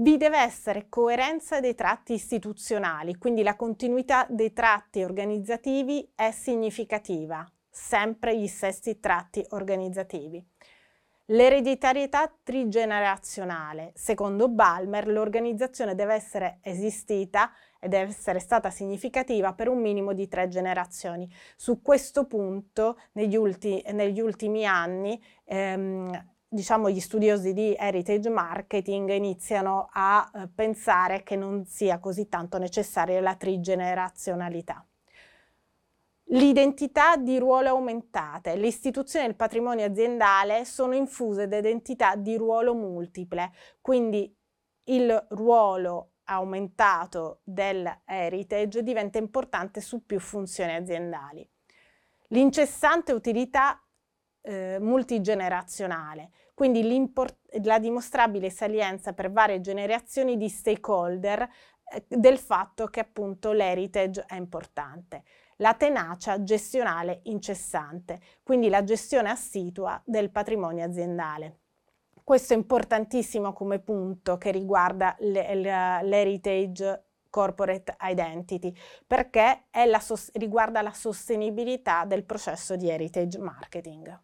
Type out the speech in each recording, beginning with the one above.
Vi deve essere coerenza dei tratti istituzionali, quindi la continuità dei tratti organizzativi è significativa, sempre gli stessi tratti organizzativi. L'ereditarietà trigenerazionale. Secondo Ballmer, l'organizzazione deve essere esistita e deve essere stata significativa per un minimo di 3 generazioni. Su questo punto, negli ultimi anni, diciamo gli studiosi di heritage marketing iniziano a pensare che non sia così tanto necessaria la trigenerazionalità. L'identità di ruolo aumentate. Le istituzioni del patrimonio aziendale sono infuse da identità di ruolo multiple, quindi il ruolo aumentato dell'heritage diventa importante su più funzioni aziendali. L'incessante utilità multigenerazionale, quindi la dimostrabile salienza per varie generazioni di stakeholder del fatto che appunto l'heritage è importante. La tenacia gestionale incessante, quindi la gestione assidua del patrimonio aziendale. Questo è importantissimo come punto che riguarda l'heritage corporate identity, perché riguarda la sostenibilità del processo di heritage marketing.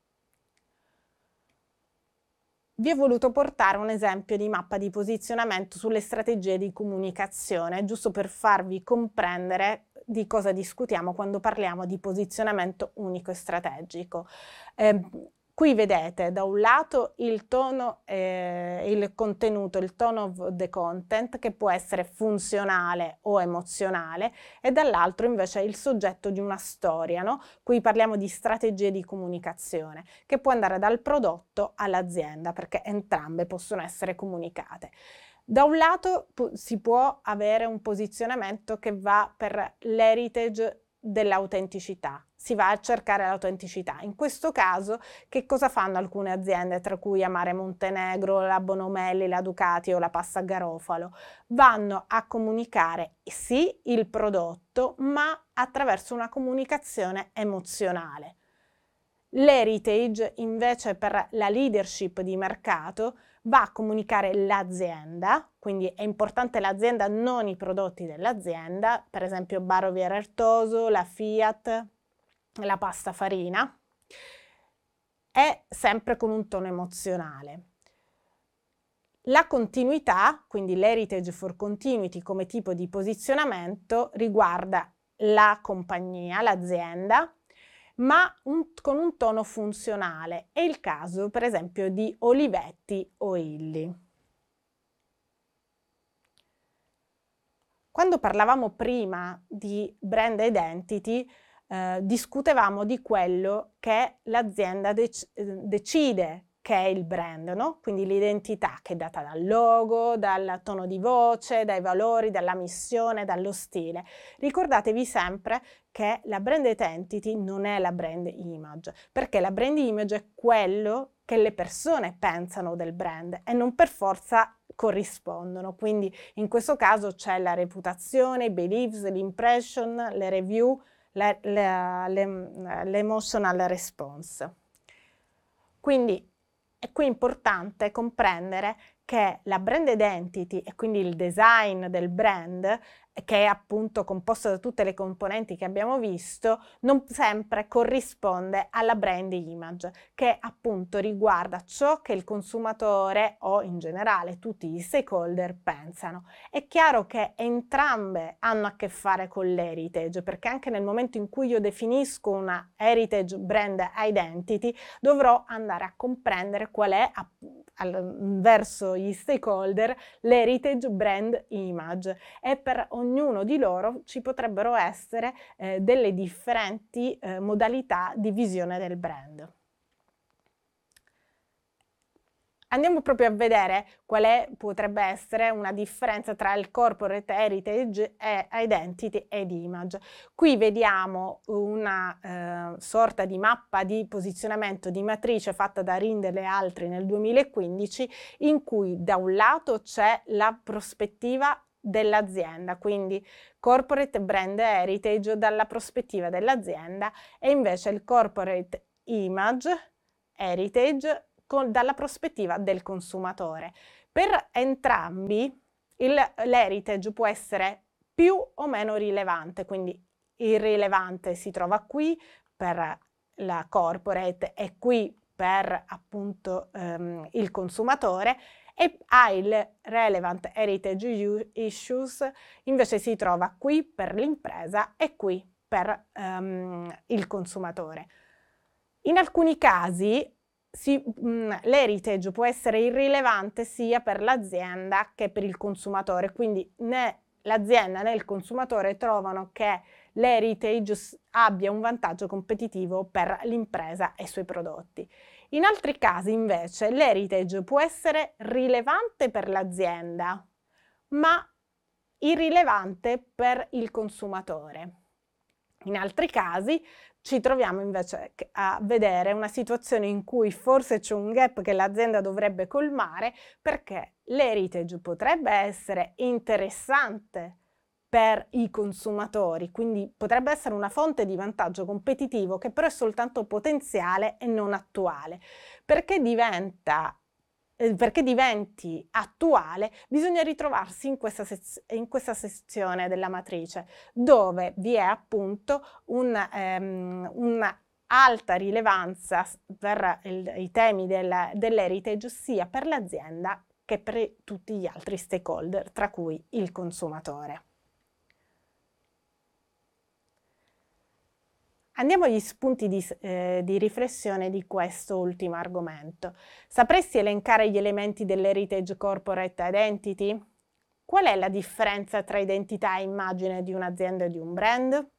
Vi ho voluto portare un esempio di mappa di posizionamento sulle strategie di comunicazione, giusto per farvi comprendere di cosa discutiamo quando parliamo di posizionamento unico e strategico. Qui vedete da un lato il tono, il contenuto, il tone of the content, che può essere funzionale o emozionale, e dall'altro invece il soggetto di una storia, no? Qui parliamo di strategie di comunicazione, che può andare dal prodotto all'azienda, perché entrambe possono essere comunicate. Da un lato si può avere un posizionamento che va per l'heritage dell'autenticità, si va a cercare l'autenticità. In questo caso che cosa fanno alcune aziende, tra cui Amare Montenegro, la Bonomelli, la Ducati o la Pasta Garofalo? Vanno a comunicare sì il prodotto, ma attraverso una comunicazione emozionale. L'heritage invece per la leadership di mercato va a comunicare l'azienda, quindi è importante l'azienda, non i prodotti dell'azienda, per esempio Barovier Artoso, la Fiat, la pasta farina, è sempre con un tono emozionale. La continuità, quindi l'heritage for continuity come tipo di posizionamento, riguarda la compagnia, l'azienda, ma con un tono funzionale. È il caso, per esempio, di Olivetti o Illy. Quando parlavamo prima di brand identity, discutevamo di quello che l'azienda decide che è il brand, no? Quindi l'identità che è data dal logo, dal tono di voce, dai valori, dalla missione, dallo stile. Ricordatevi sempre che la brand identity non è la brand image, perché la brand image è quello che le persone pensano del brand e non per forza corrispondono. Quindi in questo caso c'è la reputazione, i beliefs, l'impression, le review, l'emotional response. Quindi è qui importante comprendere che la brand identity e quindi il design del brand, che è appunto composto da tutte le componenti che abbiamo visto, non sempre corrisponde alla brand image, che appunto riguarda ciò che il consumatore o in generale tutti gli stakeholder pensano. È chiaro che entrambe hanno a che fare con l'heritage, perché anche nel momento in cui io definisco una heritage brand identity, dovrò andare a comprendere qual è verso gli stakeholder l'heritage brand image, e per ognuno di loro ci potrebbero essere delle differenti modalità di visione del brand. Andiamo proprio a vedere potrebbe essere una differenza tra il corporate heritage e identity ed image. Qui vediamo una sorta di mappa di posizionamento di matrice fatta da Rindel e altri nel 2015, in cui da un lato c'è la prospettiva dell'azienda, quindi corporate brand heritage dalla prospettiva dell'azienda, e invece il corporate image heritage dalla prospettiva del consumatore. Per entrambi l'heritage può essere più o meno rilevante, quindi il rilevante si trova qui per la corporate e qui per appunto il consumatore, e il relevant heritage issues invece si trova qui per l'impresa e qui per il consumatore. In alcuni casi l'heritage può essere irrilevante sia per l'azienda che per il consumatore, quindi né l'azienda né il consumatore trovano che l'heritage abbia un vantaggio competitivo per l'impresa e i suoi prodotti. In altri casi invece l'heritage può essere rilevante per l'azienda, ma irrilevante per il consumatore. In altri casi ci troviamo invece a vedere una situazione in cui forse c'è un gap che l'azienda dovrebbe colmare, perché l'heritage potrebbe essere interessante per i consumatori, quindi potrebbe essere una fonte di vantaggio competitivo che però è soltanto potenziale e non attuale. Perché diventi attuale, bisogna ritrovarsi in questa sezione della matrice, dove vi è appunto una alta rilevanza per i temi dell'heritage sia per l'azienda che per tutti gli altri stakeholder, tra cui il consumatore. Andiamo agli spunti di riflessione di questo ultimo argomento. Sapresti elencare gli elementi dell'Heritage Corporate Identity? Qual è la differenza tra identità e immagine di un'azienda e di un brand?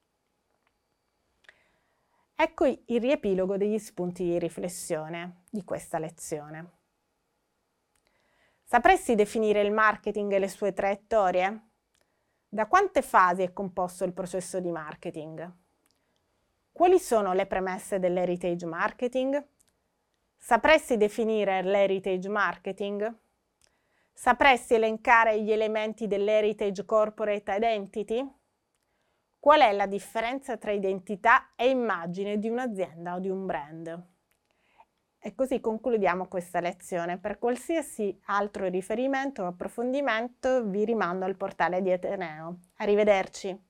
Ecco il riepilogo degli spunti di riflessione di questa lezione. Sapresti definire il marketing e le sue traiettorie? Da quante fasi è composto il processo di marketing? Quali sono le premesse dell'heritage marketing? Sapresti definire l'heritage marketing? Sapresti elencare gli elementi dell'heritage corporate identity? Qual è la differenza tra identità e immagine di un'azienda o di un brand? E così concludiamo questa lezione. Per qualsiasi altro riferimento o approfondimento vi rimando al portale di Ateneo. Arrivederci.